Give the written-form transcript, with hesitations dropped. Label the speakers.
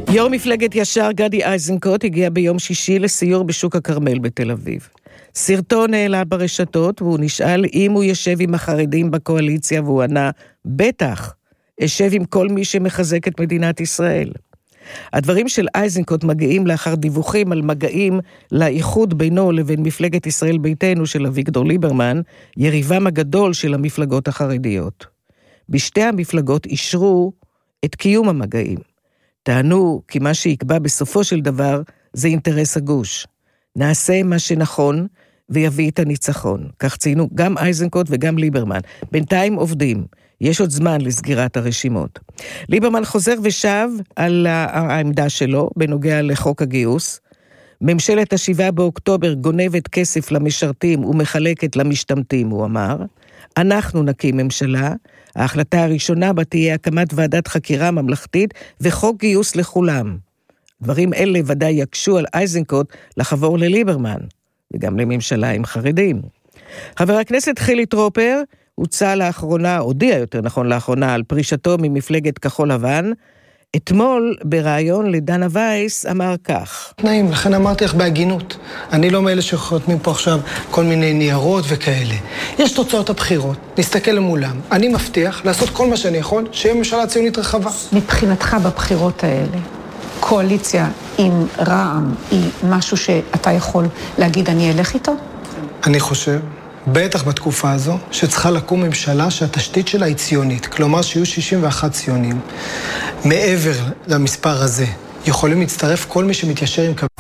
Speaker 1: יו"ר מפלגת ישר גדי איזנקוט הגיע ביום שישי לסיור בשוק הכרמל בתל אביב. סרטון העלה ברשתות והוא נשאל אם הוא ישב עם החרדים בקואליציה, והוא ענה, בטח, אשב עם כל מי שמחזק את מדינת ישראל. הדברים של איזנקוט מגיעים לאחר דיווחים על מגעים לאיחוד בינו לבין מפלגת ישראל ביתנו של אביגדור ליברמן, יריבם הגדול של המפלגות החרדיות. בשתי המפלגות אישרו את קיום המגעים. טענו כי מה שיקבע בסופו של דבר זה אינטרס הגוש. נעשה מה שנכון ויביא את הניצחון. כך ציינו גם איזנקוט וגם ליברמן. בינתיים עובדים. יש עוד זמן לסגירת הרשימות. ליברמן חוזר ושב על העמדה שלו בנוגע לחוק הגיוס. ממשלת ה7 באוקטובר גונבת כסף למשרתים ומחלקת למשתמטים, הוא אמר. אנחנו נקים ממשלה. ההחלטה הראשונה בה תהיה הקמת ועדת חקירה ממלכתית וחוק גיוס לכולם. דברים אלה ודאי יקשו על איזנקוט לחבור לליברמן, וגם לממשלה עם חרדים. חבר הכנסת חילי טרופר הודיע יותר נכון לאחרונה על פרישתו ממפלגת כחול לבן. אתמול בראיון לדנה וייס אמר כך.
Speaker 2: תנאים, לכן אמרתי לך בהגינות. אני לא מאלה שחותמים פה עכשיו כל מיני ניירות וכאלה. יש תוצאות הבחירות, נסתכל למולם. אני מבטיח לעשות כל מה שאני יכול, שיהיה ממשלה ציונית רחבה.
Speaker 3: מבחינתך בבחירות האלה, קואליציה עם רע"מ היא משהו שאתה יכול להגיד אני אלך איתו?
Speaker 2: אני חושב, בטח בתקופה הזו, שצריכה לקום ממשלה שהתשתית שלה היא ציונית. כלומר שיהיו 61 ציונים. מעבר למספר הזה, יכולים להצטרף כל מי שמתיישר עם